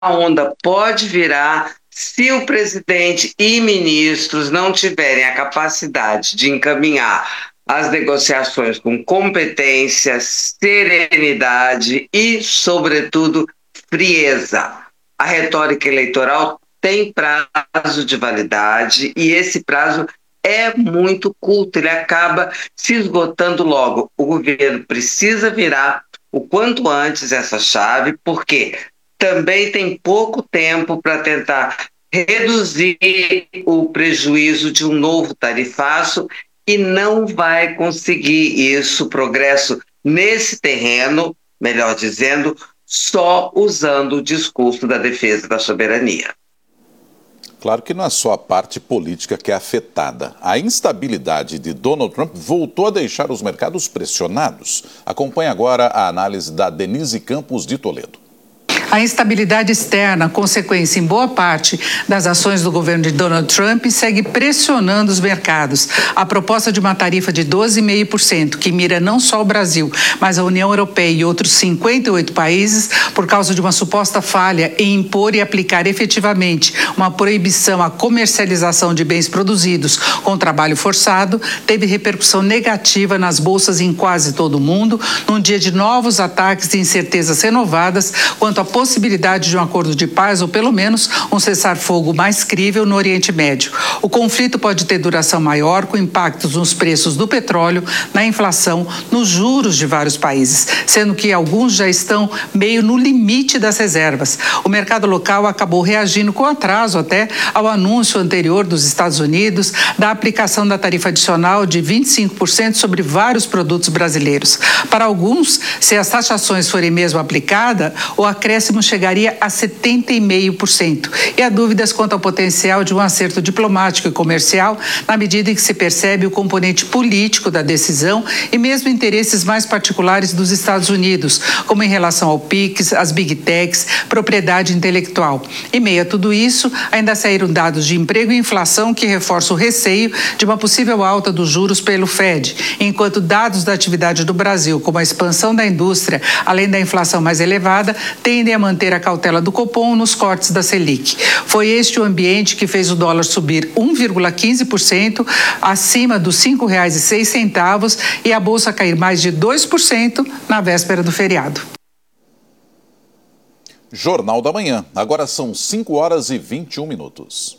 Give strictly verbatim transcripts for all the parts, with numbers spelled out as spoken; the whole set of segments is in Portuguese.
onda pode virar se o presidente e ministros não tiverem a capacidade de encaminhar as negociações com competência, serenidade e, sobretudo, frieza. A retórica eleitoral tem prazo de validade e esse prazo é muito curto, ele acaba se esgotando logo. O governo precisa virar o quanto antes essa chave, porque também tem pouco tempo para tentar reduzir o prejuízo de um novo tarifaço e não vai conseguir isso, progresso nesse terreno, melhor dizendo, só usando o discurso da defesa da soberania. Claro que não é só a parte política que é afetada. A instabilidade de Donald Trump voltou a deixar os mercados pressionados. Acompanhe agora a análise da Denise Campos de Toledo. A instabilidade externa, consequência em boa parte das ações do governo de Donald Trump, segue pressionando os mercados. A proposta de uma tarifa de doze vírgula cinco por cento, que mira não só o Brasil, mas a União Europeia e outros cinquenta e oito países, por causa de uma suposta falha em impor e aplicar efetivamente uma proibição à comercialização de bens produzidos com trabalho forçado, teve repercussão negativa nas bolsas em quase todo o mundo, num dia de novos ataques e incertezas renovadas quanto à possibilidade de um acordo de paz ou, pelo menos, um cessar-fogo mais crível no Oriente Médio. O conflito pode ter duração maior, com impactos nos preços do petróleo, na inflação, nos juros de vários países, sendo que alguns já estão meio no limite das reservas. O mercado local acabou reagindo com atraso até ao anúncio anterior dos Estados Unidos da aplicação da tarifa adicional de vinte e cinco por cento sobre vários produtos brasileiros. Para alguns, se as taxações forem mesmo aplicadas, o acréscimo chegaria a setenta vírgula cinco por cento. E há dúvidas quanto ao potencial de um acerto diplomático e comercial, na medida em que se percebe o componente político da decisão e mesmo interesses mais particulares dos Estados Unidos, como em relação ao PIX, às Big Techs, propriedade intelectual. Em meio a tudo isso, ainda saíram dados de emprego e inflação que reforçam o receio de uma possível alta dos juros pelo Fed, enquanto dados da atividade do Brasil, como a expansão da indústria, além da inflação mais elevada, tendem a manter a cautela do Copom nos cortes da Selic. Foi este o ambiente que fez o dólar subir um vírgula quinze por cento acima dos cinco reais e seis centavos e a bolsa cair mais de dois por cento na véspera do feriado. Jornal da Manhã. Agora são cinco horas e vinte e um minutos.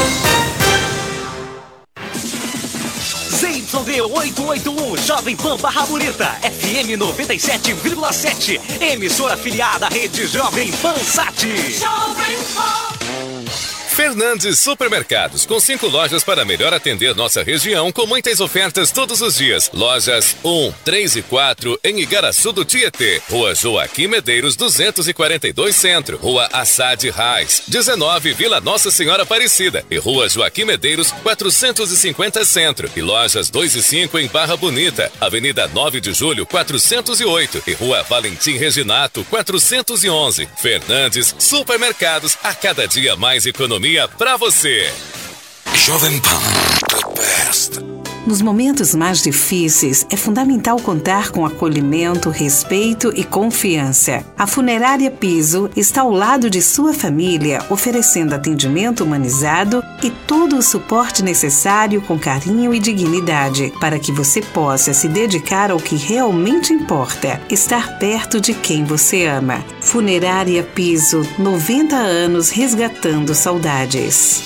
Z Y D oitocentos e oitenta e um, Jovem Pan Barra Bonita, F M noventa e sete vírgula sete, emissora afiliada à rede Jovem Pan Sat. Jovem Pan. Fernandes Supermercados, com cinco lojas para melhor atender nossa região, com muitas ofertas todos os dias. Lojas um, três e quatro em Igaraçu do Tietê, Rua Joaquim Medeiros duzentos e quarenta e dois Centro, Rua Assad Reis, dezenove Vila Nossa Senhora Aparecida e Rua Joaquim Medeiros quatrocentos e cinquenta Centro, e lojas dois e cinco em Barra Bonita, Avenida nove de Julho quatrocentos e oito e Rua Valentim Reginato quatrocentos e onze. Fernandes Supermercados, a cada dia mais economia pra você. Jovem Pan, the best. Nos momentos mais difíceis, é fundamental contar com acolhimento, respeito e confiança. A Funerária Piso está ao lado de sua família, oferecendo atendimento humanizado e todo o suporte necessário com carinho e dignidade, para que você possa se dedicar ao que realmente importa, estar perto de quem você ama. Funerária Piso, noventa anos resgatando saudades.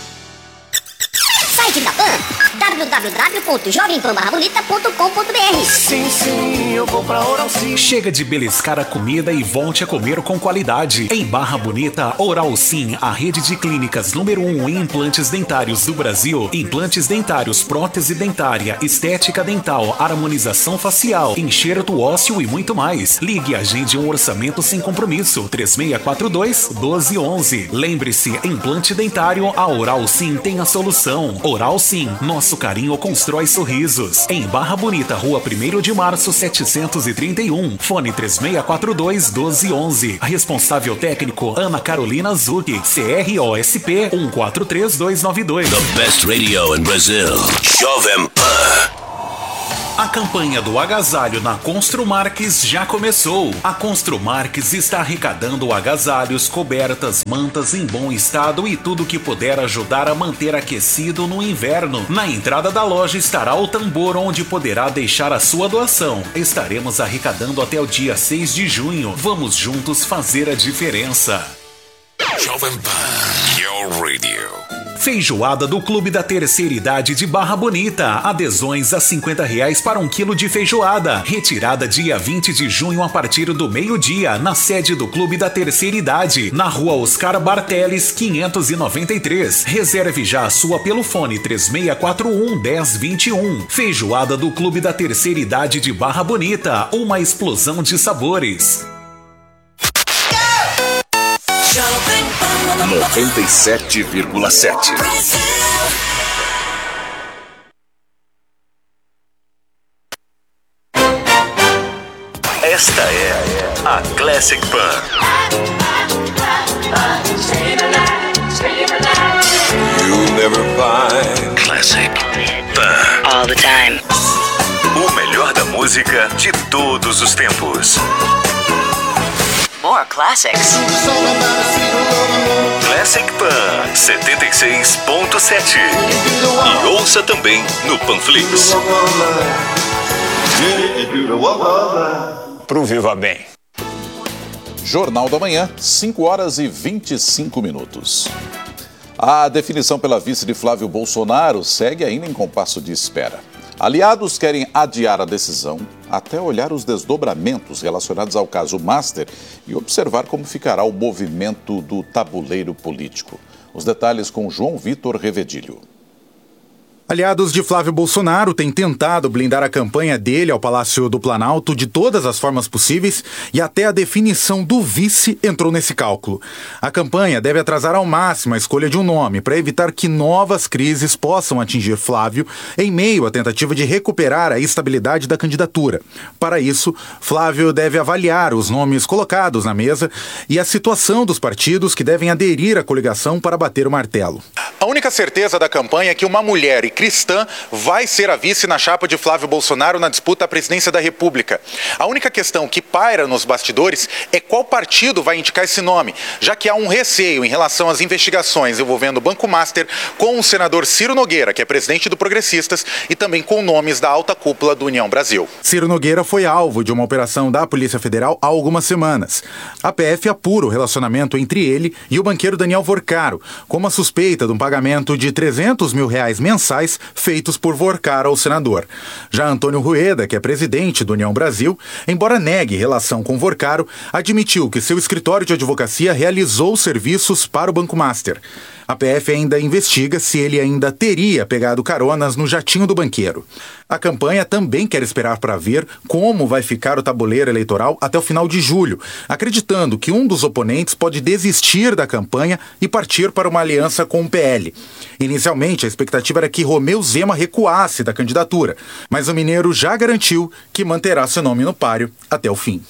Site da Pan, w w w ponto jovem pan barra bonita ponto com ponto b r. Sim, sim, eu vou pra Oral Sim. Chega de beliscar a comida e volte a comer com qualidade. Em Barra Bonita, Oral Sim, a rede de clínicas número um em implantes dentários do Brasil. Implantes dentários, prótese dentária, estética dental, harmonização facial, enxerto ósseo e muito mais. Ligue e agende um orçamento sem compromisso. três seis quatro dois, um dois um um. Lembre-se, implante dentário, a Oral Sim tem a solução. Oral Sim, nosso carinho constrói sorrisos. Em Barra Bonita, Rua primeiro de Março, setecentos e trinta e um. Fone três seis quatro dois, um dois um um. Responsável técnico, Ana Carolina Zucchi. C R O S P um quatro três dois nove dois. The best radio in Brazil. Jovem Pan. A campanha do agasalho na Construmarques já começou. A Construmarques está arrecadando agasalhos, cobertas, mantas em bom estado e tudo que puder ajudar a manter aquecido no inverno. Na entrada da loja estará o tambor onde poderá deixar a sua doação. Estaremos arrecadando até o dia seis de junho. Vamos juntos fazer a diferença. Jovem Pan, your radio. Feijoada do Clube da Terceira Idade de Barra Bonita. Adesões a cinquenta reais para um quilo de feijoada. Retirada dia vinte de junho a partir do meio-dia, na sede do Clube da Terceira Idade, na rua Oscar Barteles, quinhentos e noventa e três. Reserve já a sua pelo fone três seis quatro um, um zero dois um. Feijoada do Clube da Terceira Idade de Barra Bonita. Uma explosão de sabores. noventa e sete vírgula sete. Esta é a Classic Pan. You never find Classic Pan. All the time. O melhor da música de todos os tempos. More classics. Classic Pan setenta e seis ponto sete. E ouça também no Panflix. Pro Viva Bem. Jornal da Manhã, cinco horas e vinte e cinco minutos. A definição pela vice de Flávio Bolsonaro segue ainda em compasso de espera. Aliados querem adiar a decisão até olhar os desdobramentos relacionados ao caso Master e observar como ficará o movimento do tabuleiro político. Os detalhes com João Vitor Revedilho. Aliados de Flávio Bolsonaro têm tentado blindar a campanha dele ao Palácio do Planalto de todas as formas possíveis e até a definição do vice entrou nesse cálculo. A campanha deve atrasar ao máximo a escolha de um nome para evitar que novas crises possam atingir Flávio em meio à tentativa de recuperar a estabilidade da candidatura. Para isso, Flávio deve avaliar os nomes colocados na mesa e a situação dos partidos que devem aderir à coligação para bater o martelo. A única certeza da campanha é que uma mulher e cristã vai ser a vice na chapa de Flávio Bolsonaro na disputa à presidência da República. A única questão que paira nos bastidores é qual partido vai indicar esse nome, já que há um receio em relação às investigações envolvendo o Banco Master com o senador Ciro Nogueira, que é presidente do Progressistas, e também com nomes da alta cúpula do União Brasil. Ciro Nogueira foi alvo de uma operação da Polícia Federal há algumas semanas. A P F apura o relacionamento entre ele e o banqueiro Daniel Vorcaro, com uma suspeita de um pagamento de trezentos mil reais mensais feitos por Vorcaro ao senador. Já Antônio Rueda, que é presidente do União Brasil, embora negue relação com Vorcaro, admitiu que seu escritório de advocacia realizou serviços para o Banco Master. A P F ainda investiga se ele ainda teria pegado caronas no jatinho do banqueiro. A campanha também quer esperar para ver como vai ficar o tabuleiro eleitoral até o final de julho, acreditando que um dos oponentes pode desistir da campanha e partir para uma aliança com o P L. Inicialmente, a expectativa era que Romeu Zema recuasse da candidatura, mas o mineiro já garantiu que manterá seu nome no páreo até o fim.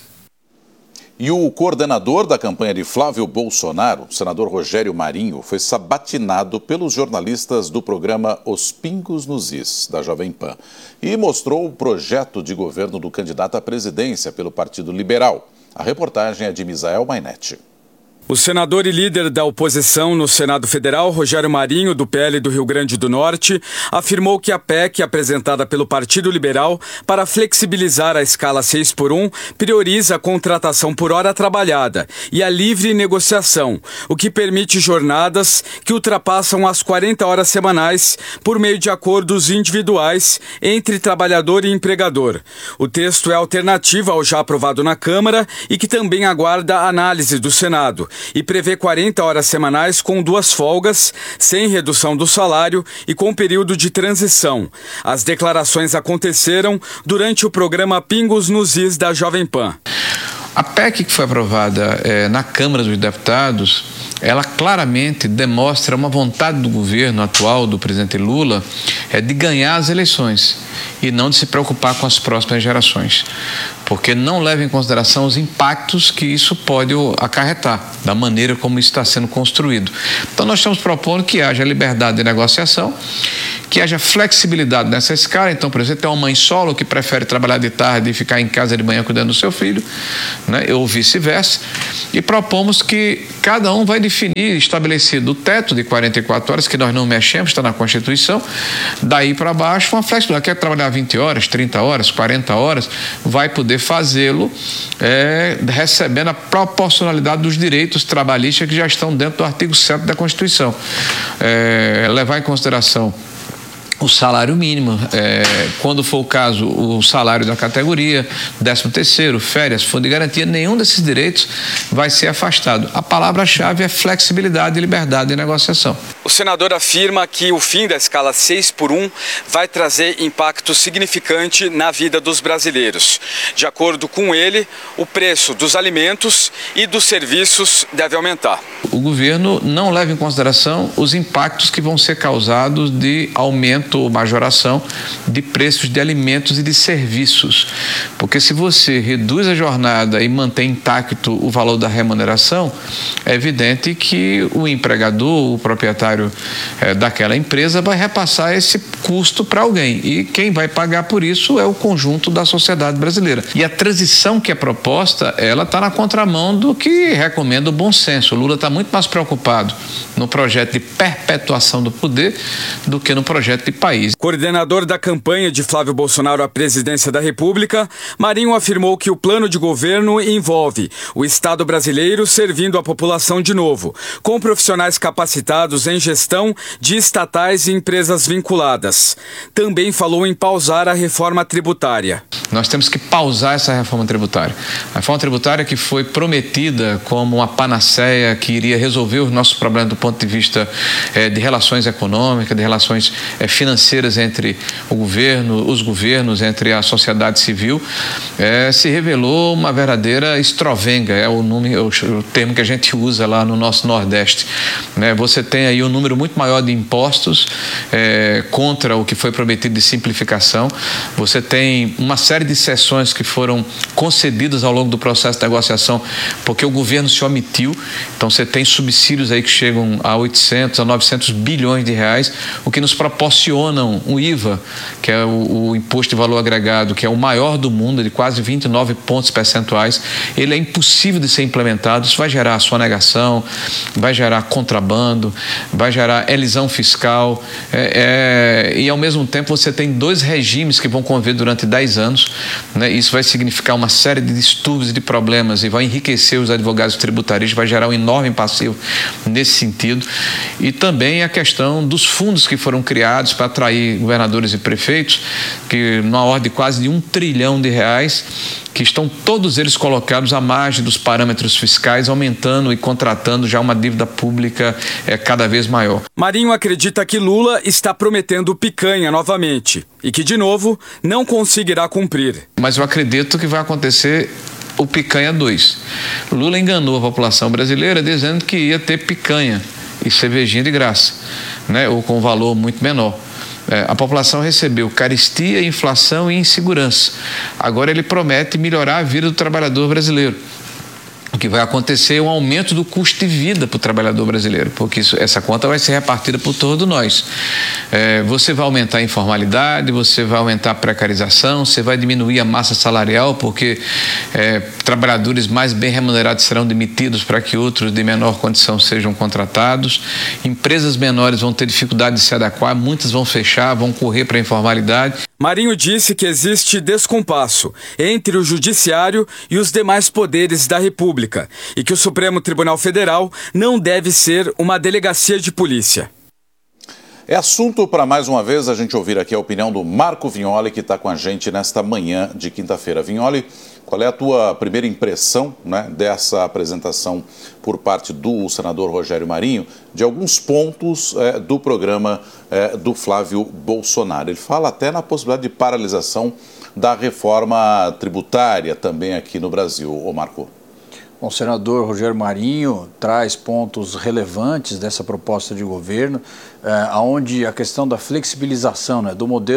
E o coordenador da campanha de Flávio Bolsonaro, o senador Rogério Marinho, foi sabatinado pelos jornalistas do programa Os Pingos nos Is, da Jovem Pan, e mostrou o projeto de governo do candidato à presidência pelo Partido Liberal. A reportagem é de Misael Mainetti. O senador e líder da oposição no Senado Federal, Rogério Marinho, do P L do Rio Grande do Norte, afirmou que a P E C apresentada pelo Partido Liberal para flexibilizar a escala seis por um prioriza a contratação por hora trabalhada e a livre negociação, o que permite jornadas que ultrapassam as quarenta horas semanais por meio de acordos individuais entre trabalhador e empregador. O texto é alternativa ao já aprovado na Câmara e que também aguarda a análise do Senado, e prevê quarenta horas semanais com duas folgas, sem redução do salário e com período de transição. As declarações aconteceram durante o programa Pingos nos Is da Jovem Pan. A P E C que foi aprovada eh, na Câmara dos Deputados, ela claramente demonstra uma vontade do governo atual, do presidente Lula, é de ganhar as eleições e não de se preocupar com as próximas gerações, porque não leva em consideração os impactos que isso pode acarretar, da maneira como isso está sendo construído. Então nós estamos propondo que haja liberdade de negociação, que haja flexibilidade nessa escala. Então, por exemplo, tem uma mãe solo que prefere trabalhar de tarde e ficar em casa de manhã cuidando do seu filho, né? Ou vice-versa. E propomos que cada um vai definir, estabelecido o teto de quarenta e quatro horas, que nós não mexemos, está na Constituição, daí para baixo, uma flexibilidade. Quer trabalhar vinte horas, trinta horas, quarenta horas, vai poder fazê-lo é, recebendo a proporcionalidade dos direitos trabalhistas que já estão dentro do artigo sete da Constituição. É, levar em consideração o salário mínimo, é, quando for o caso, o salário da categoria, décimo terceiro, férias, fundo de garantia, nenhum desses direitos vai ser afastado. A palavra-chave é flexibilidade e liberdade de negociação. O senador afirma que o fim da escala seis por um vai trazer impacto significante na vida dos brasileiros. De acordo com ele, o preço dos alimentos e dos serviços deve aumentar. O governo não leva em consideração os impactos que vão ser causados de aumento ou majoração de preços de alimentos e de serviços. Porque se você reduz a jornada e mantém intacto o valor da remuneração, é evidente que o empregador, o proprietário é, daquela empresa vai repassar esse custo para alguém. E quem vai pagar por isso é o conjunto da sociedade brasileira. E a transição que é proposta, ela está na contramão do que recomenda o bom senso. O Lula está muito mais preocupado no projeto de perpetuação do poder do que no projeto de país. Coordenador da campanha de Flávio Bolsonaro à presidência da República, Marinho afirmou que o plano de governo envolve o Estado brasileiro servindo a população de novo, com profissionais capacitados em gestão de estatais e empresas vinculadas. Também falou em pausar a reforma tributária. Nós temos que pausar essa reforma tributária. A reforma tributária que foi prometida como uma panaceia que iria resolver os nossos problemas do ponto de vista eh, de relações econômicas, de relações eh, financeiras entre o governo, os governos, entre a sociedade civil, eh, se revelou uma verdadeira estrovenga, é o, nome, o, o termo que a gente usa lá no nosso Nordeste. Né? Você tem aí um número muito maior de impostos eh, contra o que foi prometido de simplificação. Você tem uma série de sessões que foram concedidas ao longo do processo de negociação porque o governo se omitiu. Então você tem subsídios aí que chegam a oitocentos, a novecentos bilhões de reais, o que nos proporcionam o I V A, que é o, o Imposto de Valor Agregado, que é o maior do mundo, de quase vinte e nove pontos percentuais. Ele é impossível de ser implementado. Isso vai gerar sonegação, vai gerar contrabando, vai gerar elisão fiscal, é, é, e ao mesmo tempo você tem dois regimes que vão conviver durante dez anos. Né? Isso vai significar uma série de distúrbios e de problemas e vai enriquecer os advogados tributaristas, vai gerar um enorme passivo nesse sentido. E também a questão dos fundos que foram criados para atrair governadores e prefeitos, que numa ordem de quase de um trilhão de reais, que estão todos eles colocados à margem dos parâmetros fiscais, aumentando e contratando já uma dívida pública é, cada vez maior. Marinho acredita que Lula está prometendo picanha novamente e que, de novo, não conseguirá cumprir. Mas eu acredito que vai acontecer o picanha dois. Lula enganou a população brasileira dizendo que ia ter picanha e cervejinha de graça, né, ou com valor muito menor. É, a população recebeu carestia, inflação e insegurança. Agora ele promete melhorar a vida do trabalhador brasileiro. O que vai acontecer é um aumento do custo de vida para o trabalhador brasileiro, porque isso, essa conta vai ser repartida por todos nós. É, você vai aumentar a informalidade, você vai aumentar a precarização, você vai diminuir a massa salarial, porque é, trabalhadores mais bem remunerados serão demitidos para que outros de menor condição sejam contratados. Empresas menores vão ter dificuldade de se adequar, muitas vão fechar, vão correr para a informalidade. Marinho disse que existe descompasso entre o Judiciário e os demais poderes da República e que o Supremo Tribunal Federal não deve ser uma delegacia de polícia. É assunto para mais uma vez a gente ouvir aqui a opinião do Marco Vignoli, que está com a gente nesta manhã de quinta-feira. Vignoli, qual é a tua primeira impressão, né, dessa apresentação por parte do senador Rogério Marinho de alguns pontos é, do programa é, do Flávio Bolsonaro? Ele fala até na possibilidade de paralisação da reforma tributária também aqui no Brasil. Ô Marco. Bom, o senador Rogério Marinho traz pontos relevantes dessa proposta de governo, eh, onde a questão da flexibilização, né, do modelo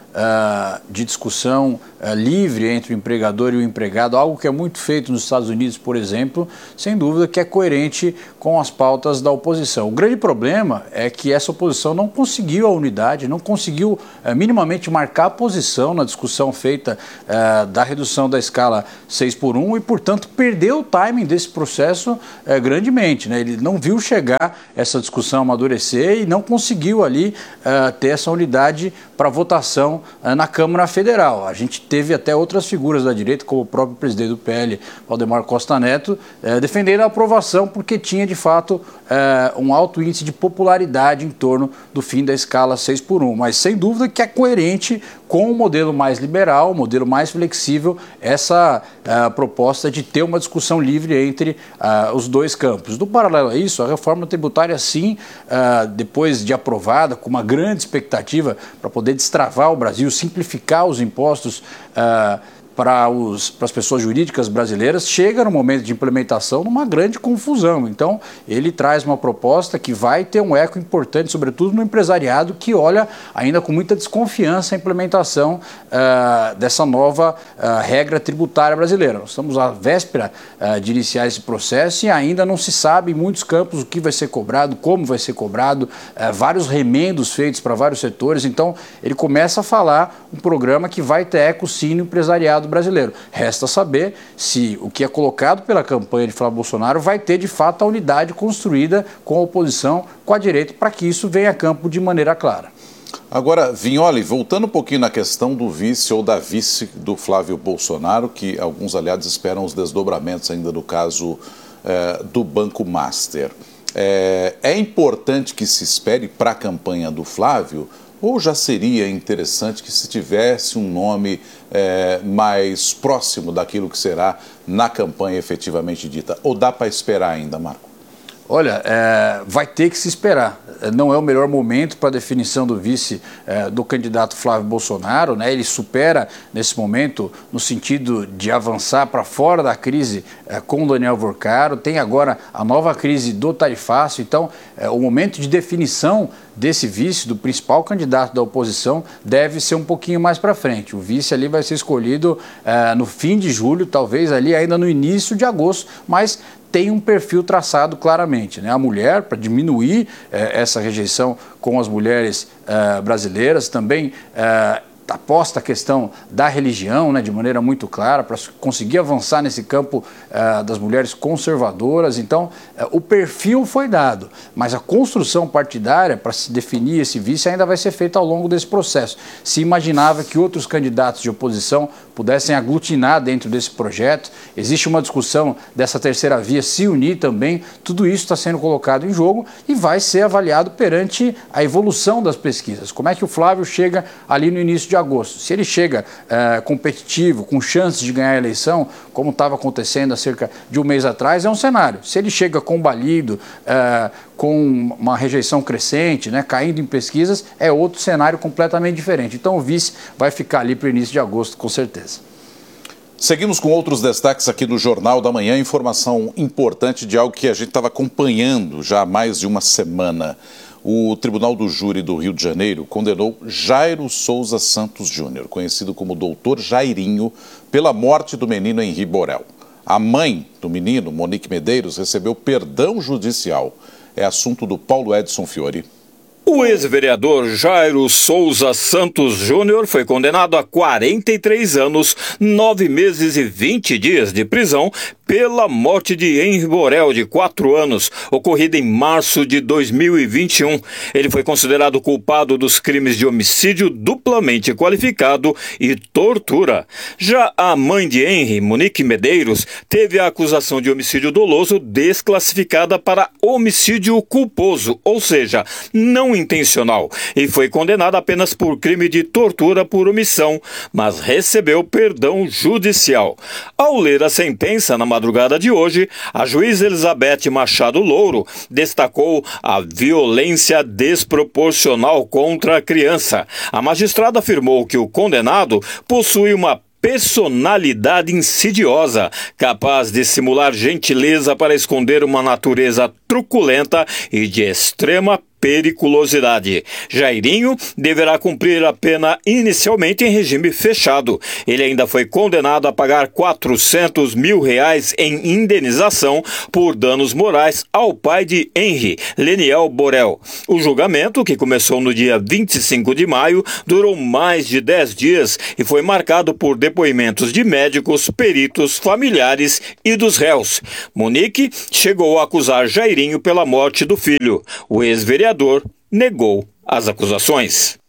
uh, de discussão uh, livre entre o empregador e o empregado, algo que é muito feito nos Estados Unidos, por exemplo, sem dúvida que é coerente com as pautas da oposição. O grande problema é que essa oposição não conseguiu a unidade, não conseguiu uh, minimamente marcar a posição na discussão feita uh, da redução da escala seis por um e, portanto, perdeu o timing desse processo uh, grandemente, né? Ele não viu chegar essa discussão amadurecer e não conseguiu ali uh, ter essa unidade para votação uh, na Câmara Federal. A gente teve até outras figuras da direita, como o próprio presidente do P L, Valdemar Costa Neto, uh, defendendo a aprovação porque tinha, de fato, uh, um alto índice de popularidade em torno do fim da escala seis por um. Mas, sem dúvida, que é coerente com o modelo mais liberal, o modelo mais flexível, essa uh, proposta de ter uma discussão livre entre uh, os dois campos. Do paralelo a isso, a reforma tributária, sim, uh, depois de aprovada, com uma grande expectativa para poder destravar o Brasil, simplificar os impostos uh, para, os, para as pessoas jurídicas brasileiras, chega no momento de implementação numa grande confusão. Então, ele traz uma proposta que vai ter um eco importante, sobretudo no empresariado, que olha ainda com muita desconfiança a implementação uh, dessa nova uh, regra tributária brasileira. Nós estamos à véspera uh, de iniciar esse processo e ainda não se sabe em muitos campos o que vai ser cobrado, como vai ser cobrado, uh, vários remendos feitos para vários setores. Então, ele começa a falar um programa que vai ter eco sim no empresariado brasileiro. Resta saber se o que é colocado pela campanha de Flávio Bolsonaro vai ter de fato a unidade construída com a oposição, com a direita, para que isso venha a campo de maneira clara. Agora, Vignoli, voltando um pouquinho na questão do vice ou da vice do Flávio Bolsonaro, que alguns aliados esperam os desdobramentos ainda do caso eh, do Banco Master. É, é importante que se espere para a campanha do Flávio, ou já seria interessante que se tivesse um nome é, mais próximo daquilo que será na campanha efetivamente dita? Ou dá para esperar ainda, Marco? Olha, é, vai ter que se esperar. Não é o melhor momento para a definição do vice é, do candidato Flávio Bolsonaro, né? Ele supera nesse momento no sentido de avançar para fora da crise é, com o Daniel Vorcaro. Tem agora a nova crise do tarifaço. Então, é, o momento de definição desse vice, do principal candidato da oposição, deve ser um pouquinho mais para frente. O vice ali vai ser escolhido é, no fim de julho, talvez ali ainda no início de agosto, mas tem um perfil traçado claramente, né? A mulher, para diminuir eh, essa rejeição com as mulheres eh, brasileiras, também eh, aposta a questão da religião, né, de maneira muito clara, para conseguir avançar nesse campo uh, das mulheres conservadoras. Então, uh, o perfil foi dado, mas a construção partidária para se definir esse vice ainda vai ser feita ao longo desse processo. Se imaginava que outros candidatos de oposição pudessem aglutinar dentro desse projeto, existe uma discussão dessa terceira via se unir também, tudo isso está sendo colocado em jogo e vai ser avaliado perante a evolução das pesquisas. Como é que o Flávio chega ali no início de agosto? Se ele chega é, competitivo, com chances de ganhar a eleição, como estava acontecendo há cerca de um mês atrás, é um cenário. Se ele chega combalido, é, com uma rejeição crescente, né, caindo em pesquisas, é outro cenário completamente diferente. Então o vice vai ficar ali para o início de agosto, com certeza. Seguimos com outros destaques aqui no Jornal da Manhã, informação importante de algo que a gente estava acompanhando já há mais de uma semana. O Tribunal do Júri do Rio de Janeiro condenou Jairo Souza Santos Júnior, conhecido como doutor Jairinho, pela morte do menino Henri Borel. A mãe do menino, Monique Medeiros, recebeu perdão judicial. É assunto do Paulo Edson Fiori. O ex-vereador Jairo Souza Santos Júnior foi condenado a quarenta e três anos, nove meses e vinte dias de prisão pela morte de Henri Borel, de quatro anos, ocorrida em março de dois mil e vinte e um. Ele foi considerado culpado dos crimes de homicídio duplamente qualificado e tortura. Já a mãe de Henri, Monique Medeiros, teve a acusação de homicídio doloso desclassificada para homicídio culposo, ou seja, não intencional, e foi condenada apenas por crime de tortura por omissão, mas recebeu perdão judicial. Ao ler a sentença na madrugada de hoje, a juíza Elizabeth Machado Louro destacou a violência desproporcional contra a criança. A magistrada afirmou que o condenado possui uma personalidade insidiosa, capaz de simular gentileza para esconder uma natureza truculenta e de extrema periculosidade. Jairinho deverá cumprir a pena inicialmente em regime fechado. Ele ainda foi condenado a pagar quatrocentos mil reais em indenização por danos morais ao pai de Henry, Leniel Borel. O julgamento, que começou no dia vinte e cinco de maio, durou mais de dez dias e foi marcado por depoimentos de médicos, peritos, familiares e dos réus. Monique chegou a acusar Jairinho pela morte do filho. O ex-vereador negou as acusações.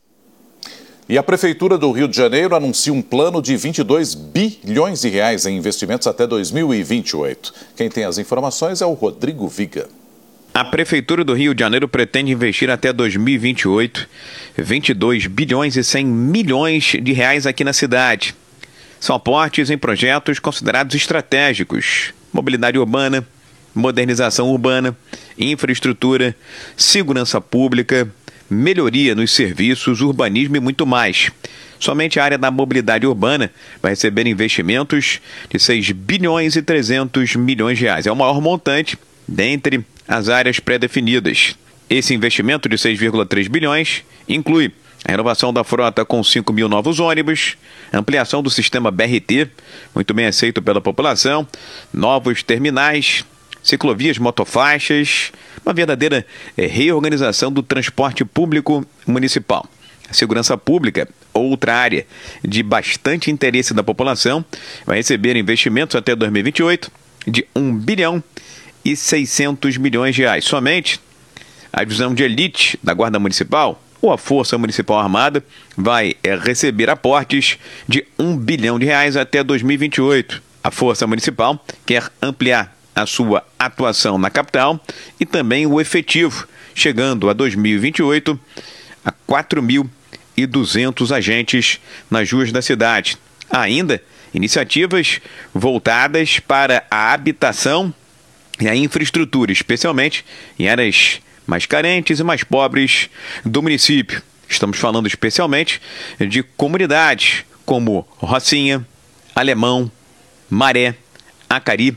E a Prefeitura do Rio de Janeiro anuncia um plano de vinte e dois bilhões de reais em investimentos até dois mil e vinte e oito. Quem tem as informações é o Rodrigo Viga. A Prefeitura do Rio de Janeiro pretende investir até dois mil e vinte e oito vinte e dois bilhões e cem milhões de reais aqui na cidade. São aportes em projetos considerados estratégicos: mobilidade urbana, modernização urbana, infraestrutura, segurança pública, melhoria nos serviços, urbanismo e muito mais. Somente a área da mobilidade urbana vai receber investimentos de seis bilhões e trezentos milhões de reais. É o maior montante dentre as áreas pré-definidas. Esse investimento de seis vírgula três bilhões inclui a renovação da frota com cinco mil novos ônibus, ampliação do sistema B R T, muito bem aceito pela população, novos terminais, ciclovias, motofaixas, uma verdadeira é, reorganização do transporte público municipal. A segurança pública, outra área de bastante interesse da população, vai receber investimentos até dois mil e vinte e oito de um bilhão e seiscentos milhões de reais. Somente a divisão de elite da Guarda Municipal ou a Força Municipal Armada vai é, receber aportes de um bilhão de reais até dois mil e vinte e oito. A Força Municipal quer ampliar a sua atuação na capital e também o efetivo, chegando a dois mil e vinte e oito a quatro mil e duzentos agentes nas ruas da cidade. Há ainda iniciativas voltadas para a habitação e a infraestrutura, especialmente em áreas mais carentes e mais pobres do município. Estamos falando especialmente de comunidades como Rocinha, Alemão, Maré, Acari,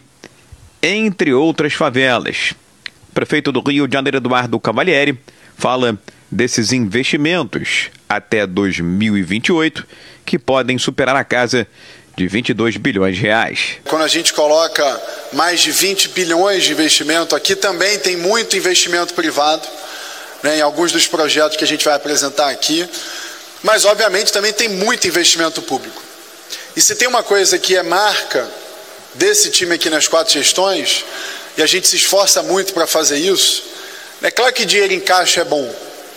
entre outras favelas. O prefeito do Rio de Janeiro, Eduardo Cavalieri, fala desses investimentos até dois mil e vinte e oito, que podem superar a casa de vinte e dois bilhões de reais. Quando a gente coloca mais de vinte bilhões de investimento, aqui também tem muito investimento privado, né, em alguns dos projetos que a gente vai apresentar aqui, mas obviamente também tem muito investimento público. E se tem uma coisa que é marca desse time aqui nas quatro gestões, e a gente se esforça muito para fazer isso, é claro que dinheiro em caixa é bom,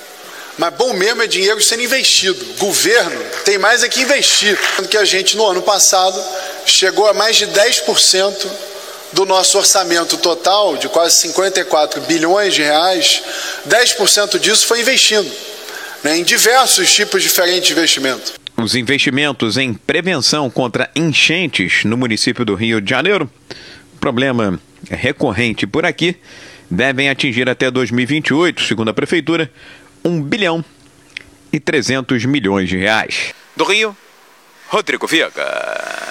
mas bom mesmo é dinheiro sendo investido. O governo tem mais é que investir. Que a gente, no ano passado, chegou a mais de dez por cento do nosso orçamento total, de quase cinquenta e quatro bilhões de reais, dez por cento disso foi investindo, né, em diversos tipos diferentes de investimento. Os investimentos em prevenção contra enchentes no município do Rio de Janeiro, problema recorrente por aqui, devem atingir até dois mil e vinte e oito, segundo a Prefeitura, um bilhão e trezentos milhões de reais. Do Rio, Rodrigo Viga.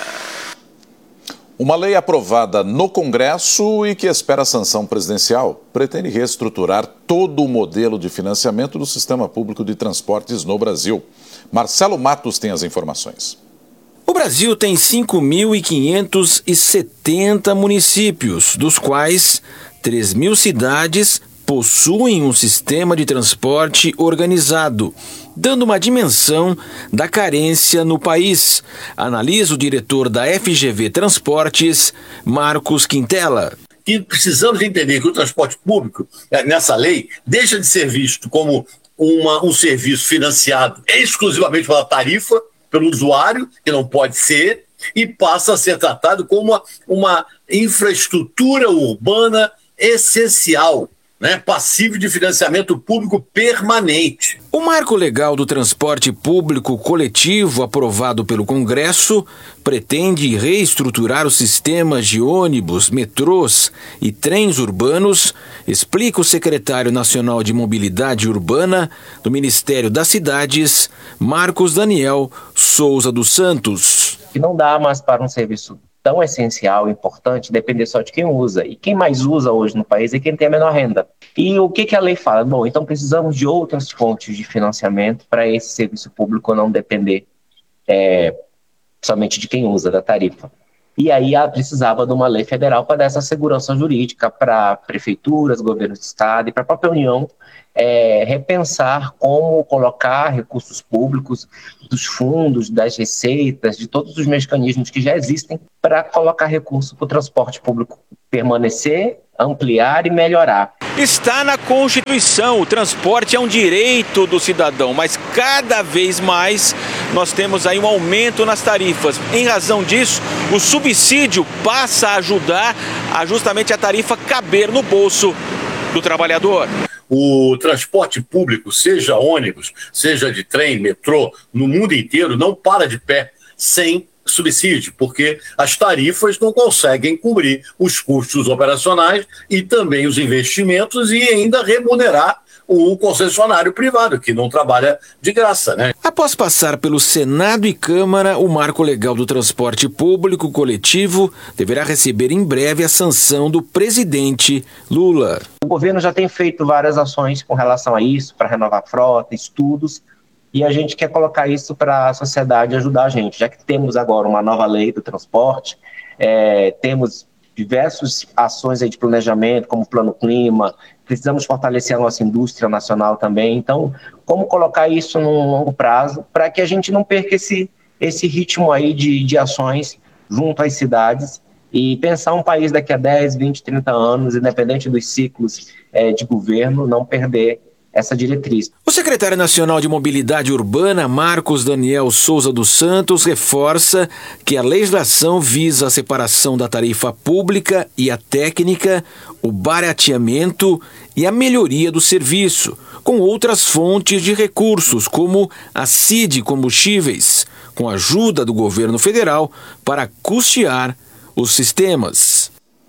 Uma lei aprovada no Congresso e que espera sanção presidencial pretende reestruturar todo o modelo de financiamento do sistema público de transportes no Brasil. Marcelo Matos tem as informações. O Brasil tem cinco mil quinhentos e setenta municípios, dos quais três mil cidades possuem um sistema de transporte organizado, dando uma dimensão da carência no país, analisa o diretor da F G V Transportes, Marcos Quintela. E precisamos entender que o transporte público, nessa lei, deixa de ser visto como uma, um serviço financiado exclusivamente pela tarifa, pelo usuário, que não pode ser, e passa a ser tratado como uma, uma infraestrutura urbana essencial, né, passivo de financiamento público permanente. O marco legal do transporte público coletivo aprovado pelo Congresso pretende reestruturar os sistemas de ônibus, metrôs e trens urbanos, explica o secretário nacional de Mobilidade Urbana do Ministério das Cidades, Marcos Daniel Souza dos Santos. Que não dá mais para um serviço tão essencial, importante, depender só de quem usa. E quem mais usa hoje no país é quem tem a menor renda. E o que, que a lei fala? Bom, então precisamos de outras fontes de financiamento para esse serviço público não depender é, somente de quem usa, da tarifa. E aí ela precisava de uma lei federal para dar essa segurança jurídica para prefeituras, governos de estado e para a própria União é, repensar como colocar recursos públicos dos fundos, das receitas, de todos os mecanismos que já existem para colocar recurso para o transporte público permanecer, ampliar e melhorar. Está na Constituição, o transporte é um direito do cidadão, mas cada vez mais nós temos aí um aumento nas tarifas. Em razão disso, o subsídio passa a ajudar a justamente a tarifa caber no bolso do trabalhador. O transporte público, seja ônibus, seja de trem, metrô, no mundo inteiro, não para de pé sem subsídio, porque as tarifas não conseguem cobrir os custos operacionais e também os investimentos e ainda remunerar o concessionário privado, que não trabalha de graça, né? Após passar pelo Senado e Câmara, o Marco Legal do Transporte Público Coletivo deverá receber em breve a sanção do presidente Lula. O governo já tem feito várias ações com relação a isso, para renovar a frota, estudos, e a gente quer colocar isso para a sociedade ajudar a gente, já que temos agora uma nova lei do transporte, é, temos diversas ações aí de planejamento, como o Plano Clima, precisamos fortalecer a nossa indústria nacional também. Então, como colocar isso num longo prazo para que a gente não perca esse, esse ritmo aí de, de ações junto às cidades e pensar um país daqui a dez, vinte, trinta anos, independente dos ciclos é, de governo, não perder essa diretriz. O secretário nacional de Mobilidade Urbana, Marcos Daniel Souza dos Santos, reforça que a legislação visa a separação da tarifa pública e a técnica, o barateamento e a melhoria do serviço, com outras fontes de recursos, como a C I D Combustíveis, com a ajuda do governo federal para custear os sistemas.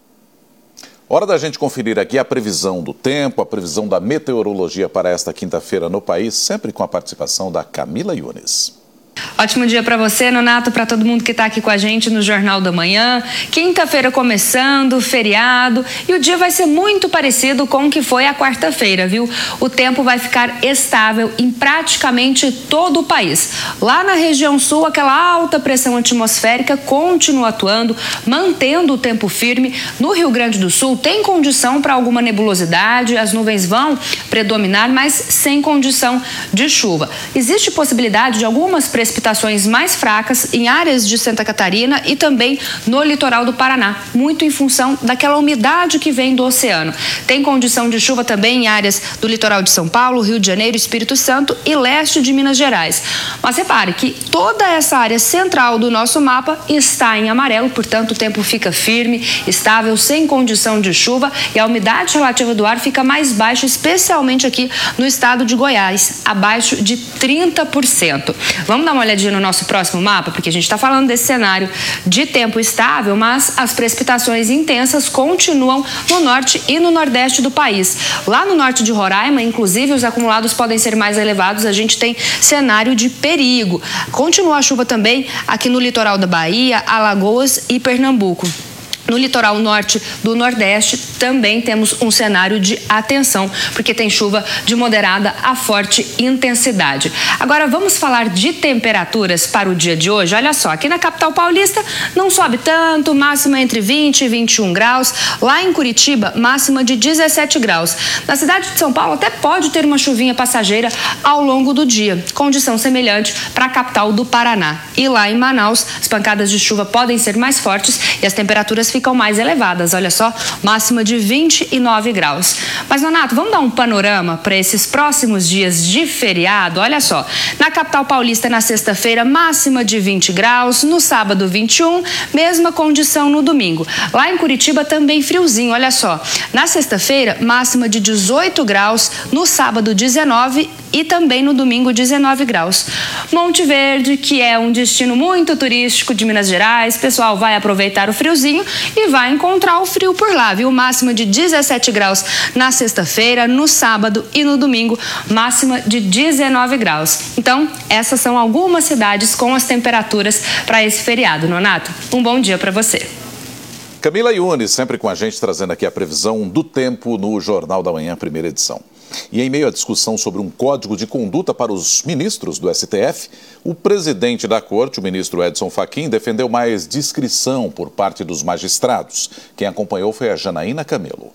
Hora da gente conferir aqui a previsão do tempo, a previsão da meteorologia para esta quinta-feira no país, sempre com a participação da Camila Yunes. Ótimo dia para você, Nonato, para todo mundo que está aqui com a gente no Jornal da Manhã. Quinta-feira começando, feriado, e o dia vai ser muito parecido com o que foi a quarta-feira, viu? O tempo vai ficar estável em praticamente todo o país. Lá na região sul, aquela alta pressão atmosférica continua atuando, mantendo o tempo firme. No Rio Grande do Sul tem condição para alguma nebulosidade, as nuvens vão predominar, mas sem condição de chuva. Existe possibilidade de algumas precipitações mais fracas em áreas de Santa Catarina e também no litoral do Paraná, muito em função daquela umidade que vem do oceano. Tem condição de chuva também em áreas do litoral de São Paulo, Rio de Janeiro, Espírito Santo e leste de Minas Gerais. Mas repare que toda essa área central do nosso mapa está em amarelo, portanto o tempo fica firme, estável, sem condição de chuva e a umidade relativa do ar fica mais baixa, especialmente aqui no estado de Goiás, abaixo de trinta por cento. Vamos dar uma olhadinha no nosso próximo mapa, porque a gente está falando desse cenário de tempo estável, mas as precipitações intensas continuam no norte e no nordeste do país. Lá no norte de Roraima, inclusive, os acumulados podem ser mais elevados, a gente tem cenário de perigo. Continua a chuva também aqui no litoral da Bahia, Alagoas e Pernambuco. No litoral norte do Nordeste também temos um cenário de atenção, porque tem chuva de moderada a forte intensidade. Agora vamos falar de temperaturas para o dia de hoje. Olha só, aqui na capital paulista não sobe tanto, máxima entre vinte e vinte e um graus. Lá em Curitiba, máxima de dezessete graus. Na cidade de São Paulo até pode ter uma chuvinha passageira ao longo do dia, condição semelhante para a capital do Paraná. E lá em Manaus, as pancadas de chuva podem ser mais fortes e as temperaturas ficam mais elevadas, olha só, máxima de vinte e nove graus. Mas, Nonato, vamos dar um panorama para esses próximos dias de feriado? Olha só, na capital paulista na sexta-feira, máxima de vinte graus, no sábado vinte e um, mesma condição no domingo. Lá em Curitiba também friozinho, olha só, na sexta-feira, máxima de dezoito graus, no sábado dezenove e também no domingo dezenove graus. Monte Verde, que é um destino muito turístico de Minas Gerais, o pessoal vai aproveitar o friozinho e vai encontrar o frio por lá, viu? Máxima de dezessete graus na sexta-feira, no sábado e no domingo, máxima de dezenove graus. Então, essas são algumas cidades com as temperaturas para esse feriado. Nonato, um bom dia para você. Camila Yunes, sempre com a gente, trazendo aqui a previsão do tempo no Jornal da Manhã, primeira edição. E em meio à discussão sobre um código de conduta para os ministros do S T F, o presidente da corte, o ministro Edson Fachin, defendeu mais discrição por parte dos magistrados. Quem acompanhou foi a Janaína Camelo.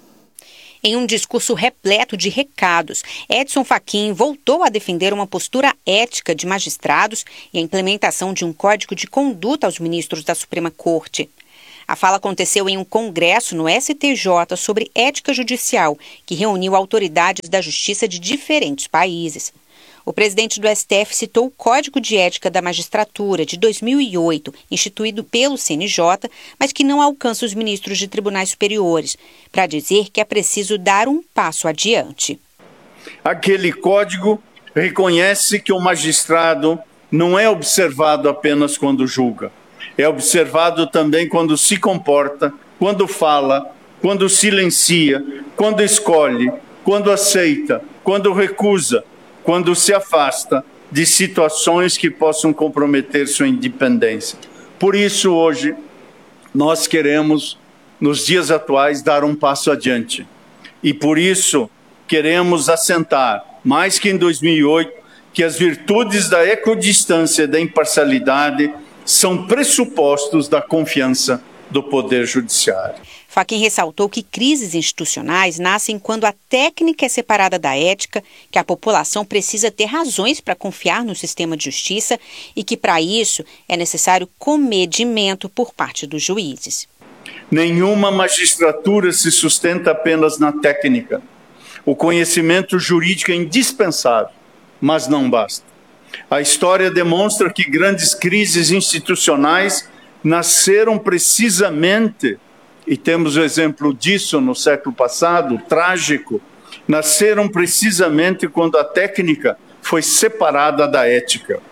Em um discurso repleto de recados, Edson Fachin voltou a defender uma postura ética de magistrados e a implementação de um código de conduta aos ministros da Suprema Corte. A fala aconteceu em um congresso no S T J sobre ética judicial, que reuniu autoridades da justiça de diferentes países. O presidente do S T F citou o Código de Ética da Magistratura de dois mil e oito, instituído pelo C N J, mas que não alcança os ministros de tribunais superiores, para dizer que é preciso dar um passo adiante. Aquele código reconhece que o magistrado não é observado apenas quando julga. É observado também quando se comporta, quando fala, quando silencia, quando escolhe, quando aceita, quando recusa, quando se afasta de situações que possam comprometer sua independência. Por isso, hoje, nós queremos, nos dias atuais, dar um passo adiante. E por isso, queremos assentar, mais que em dois mil e oito, que as virtudes da equidistância e da imparcialidade são pressupostos da confiança do Poder Judiciário. Fachin ressaltou que crises institucionais nascem quando a técnica é separada da ética, que a população precisa ter razões para confiar no sistema de justiça e que, para isso, é necessário comedimento por parte dos juízes. Nenhuma magistratura se sustenta apenas na técnica. O conhecimento jurídico é indispensável, mas não basta. A história demonstra que grandes crises institucionais nasceram precisamente, e temos o exemplo disso no século passado, trágico, nasceram precisamente quando a técnica foi separada da ética.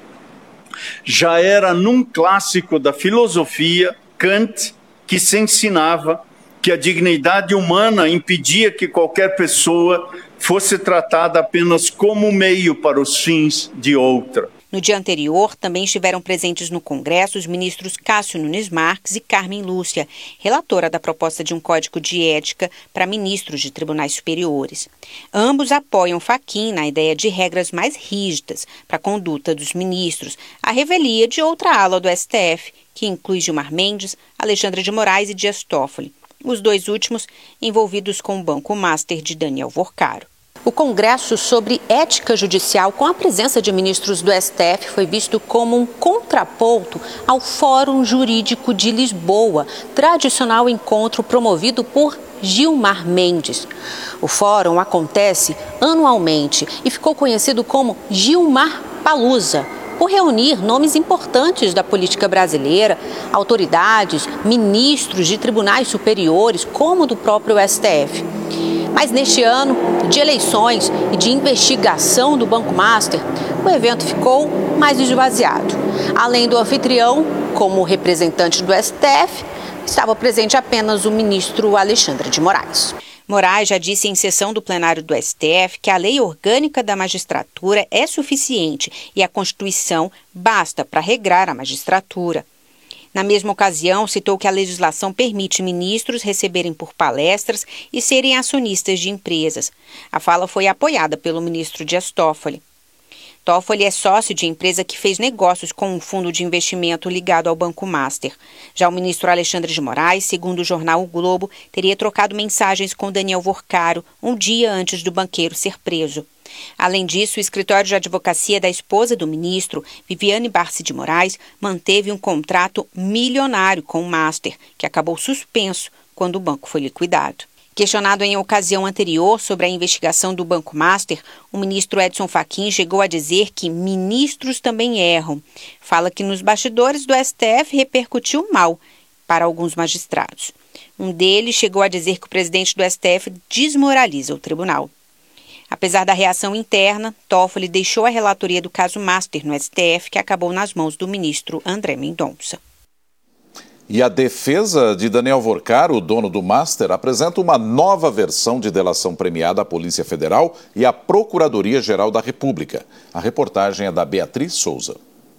Já era num clássico da filosofia, Kant, que se ensinava que a dignidade humana impedia que qualquer pessoa fosse tratada apenas como meio para os fins de outra. No dia anterior, também estiveram presentes no Congresso os ministros Cássio Nunes Marques e Carmen Lúcia, relatora da proposta de um código de ética para ministros de tribunais superiores. Ambos apoiam Fachin na ideia de regras mais rígidas para a conduta dos ministros, à revelia de outra ala do S T F, que inclui Gilmar Mendes, Alexandre de Moraes e Dias Toffoli, os dois últimos envolvidos com o Banco Master de Daniel Vorcaro. O Congresso sobre Ética Judicial, com a presença de ministros do S T F, foi visto como um contraponto ao Fórum Jurídico de Lisboa, tradicional encontro promovido por Gilmar Mendes. O fórum acontece anualmente e ficou conhecido como Gilmar Palusa, por reunir nomes importantes da política brasileira, autoridades, ministros de tribunais superiores, como do próprio S T F. Mas neste ano, de eleições e de investigação do Banco Master, o evento ficou mais esvaziado. Além do anfitrião, como representante do S T F, estava presente apenas o ministro Alexandre de Moraes. Moraes já disse em sessão do plenário do S T F que a lei orgânica da magistratura é suficiente e a Constituição basta para regrar a magistratura. Na mesma ocasião, citou que a legislação permite ministros receberem por palestras e serem acionistas de empresas. A fala foi apoiada pelo ministro Dias Toffoli. Toffoli é sócio de empresa que fez negócios com um fundo de investimento ligado ao Banco Master. Já o ministro Alexandre de Moraes, segundo o jornal O Globo, teria trocado mensagens com Daniel Vorcaro um dia antes do banqueiro ser preso. Além disso, o escritório de advocacia da esposa do ministro, Viviane Barsi de Moraes, manteve um contrato milionário com o Master, que acabou suspenso quando o banco foi liquidado. Questionado em ocasião anterior sobre a investigação do Banco Master, o ministro Edson Fachin chegou a dizer que ministros também erram. Fala que nos bastidores do S T F repercutiu mal para alguns magistrados. Um deles chegou a dizer que o presidente do S T F desmoraliza o tribunal. A Apesar da reação interna, Toffoli deixou a relatoria do caso Master no S T F, que acabou nas mãos do ministro André Mendonça. E a defesa de Daniel Vorcaro, o dono do Master, apresenta uma nova versão de delação premiada à Polícia Federal e à Procuradoria-Geral da República. A reportagem é da Beatriz Souza.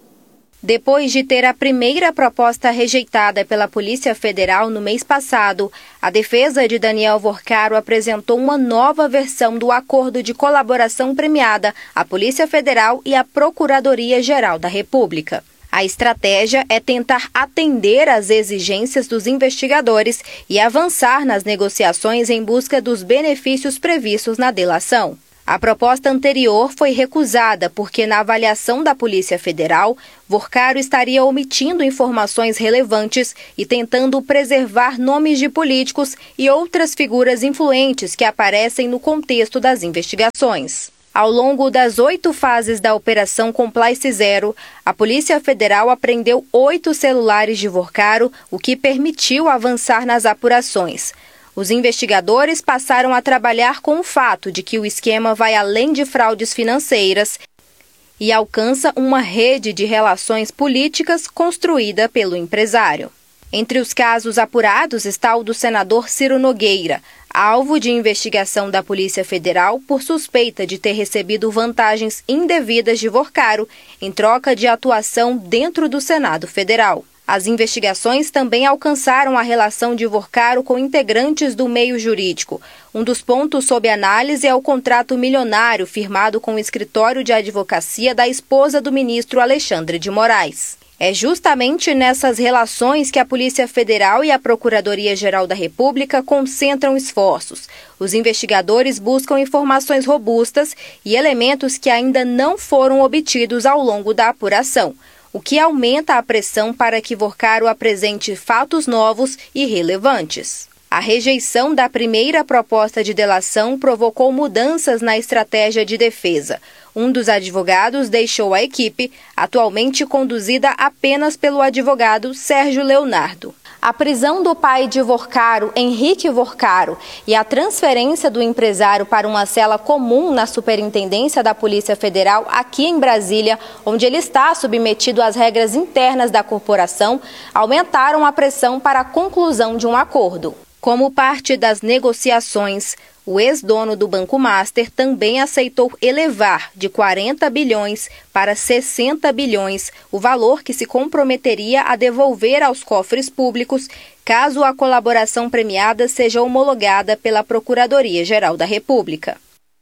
Depois de ter a primeira proposta rejeitada pela Polícia Federal no mês passado, a defesa de Daniel Vorcaro apresentou uma nova versão do acordo de colaboração premiada à Polícia Federal e à Procuradoria-Geral da República. A estratégia é tentar atender às exigências dos investigadores e avançar nas negociações em busca dos benefícios previstos na delação. A proposta anterior foi recusada porque, na avaliação da Polícia Federal, Vorcaro estaria omitindo informações relevantes e tentando preservar nomes de políticos e outras figuras influentes que aparecem no contexto das investigações. Ao longo das oito fases da Operação Complice Zero, a Polícia Federal apreendeu oito celulares de Vorcaro, o que permitiu avançar nas apurações. Os investigadores passaram a trabalhar com o fato de que o esquema vai além de fraudes financeiras e alcança uma rede de relações políticas construída pelo empresário. Entre os casos apurados está o do senador Ciro Nogueira, alvo de investigação da Polícia Federal por suspeita de ter recebido vantagens indevidas de Vorcaro em troca de atuação dentro do Senado Federal. As investigações também alcançaram a relação de Vorcaro com integrantes do meio jurídico. Um dos pontos sob análise é o contrato milionário firmado com o escritório de advocacia da esposa do ministro Alexandre de Moraes. É justamente nessas relações que a Polícia Federal e a Procuradoria-Geral da República concentram esforços. Os investigadores buscam informações robustas e elementos que ainda não foram obtidos ao longo da apuração, o que aumenta a pressão para que Vorcaro apresente fatos novos e relevantes. A rejeição da primeira proposta de delação provocou mudanças na estratégia de defesa. Um dos advogados deixou a equipe, atualmente conduzida apenas pelo advogado Sérgio Leonardo. A prisão do pai de Vorcaro, Henrique Vorcaro, e a transferência do empresário para uma cela comum na Superintendência da Polícia Federal aqui em Brasília, onde ele está submetido às regras internas da corporação, aumentaram a pressão para a conclusão de um acordo. Como parte das negociações, o ex-dono do Banco Master também aceitou elevar de quarenta bilhões para sessenta bilhões o valor que se comprometeria a devolver aos cofres públicos caso a colaboração premiada seja homologada pela Procuradoria-Geral da República.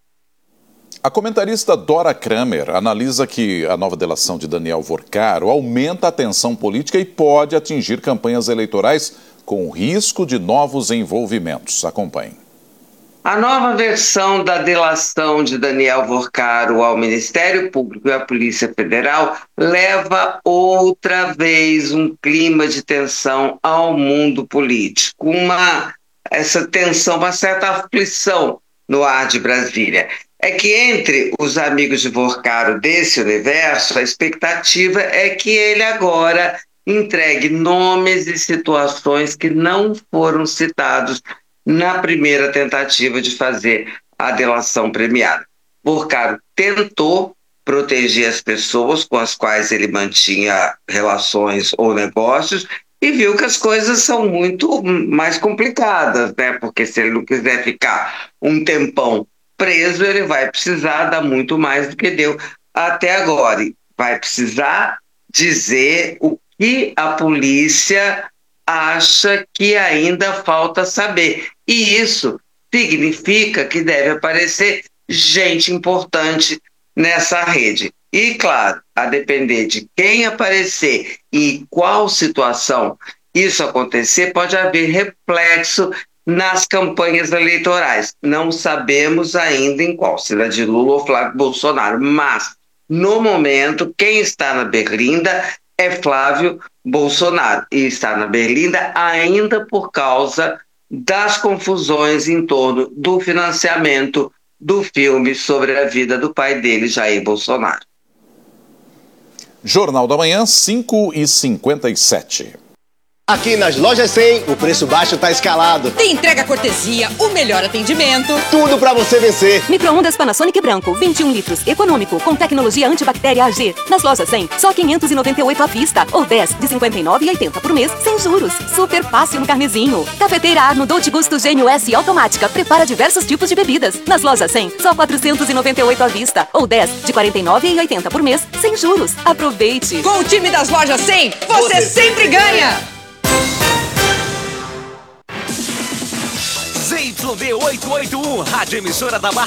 A comentarista Dora Kramer analisa que a nova delação de Daniel Vorcaro aumenta a tensão política e pode atingir campanhas eleitorais com risco de novos envolvimentos. Acompanhe. A nova versão da delação de Daniel Vorcaro ao Ministério Público e à Polícia Federal leva outra vez um clima de tensão ao mundo político. Uma, essa tensão, uma certa aflição no ar de Brasília. É que entre os amigos de Vorcaro desse universo, a expectativa é que ele agora entregue nomes e situações que não foram citados na primeira tentativa de fazer a delação premiada. Vorcaro tentou proteger as pessoas com as quais ele mantinha relações ou negócios e viu que as coisas são muito mais complicadas, né? Porque se ele não quiser ficar um tempão preso, ele vai precisar dar muito mais do que deu até agora. E vai precisar dizer o que a polícia acha que ainda falta saber. E isso significa que deve aparecer gente importante nessa rede. E, claro, a depender de quem aparecer e qual situação isso acontecer, pode haver reflexo nas campanhas eleitorais. Não sabemos ainda em qual, se é de Lula ou Flávio Bolsonaro, mas, no momento, quem está na berlinda é Flávio Bolsonaro, e está na berlinda ainda por causa das confusões em torno do financiamento do filme sobre a vida do pai dele, Jair Bolsonaro. Jornal da Manhã, cinco e cinquenta e sete. Aqui nas Lojas cem, o preço baixo tá escalado. Tem entrega cortesia, o melhor atendimento. Tudo pra você vencer. Micro-ondas Panasonic branco, vinte e um litros, econômico, com tecnologia antibactéria A G. Nas Lojas cem, só quinhentos e noventa e oito à vista, ou dez de cinquenta e nove reais e oitenta por mês, sem juros. Super fácil no carnezinho. Cafeteira Arno Dolce Gusto Gênio S automática, prepara diversos tipos de bebidas. Nas Lojas cem, só quatrocentos e noventa e oito à vista, ou dez de quarenta e nove reais e oitenta por mês, sem juros. Aproveite. Com o time das Lojas cem, você, você sempre ganha. Z Y D oitocentos e oitenta e um, rádio emissora da Barra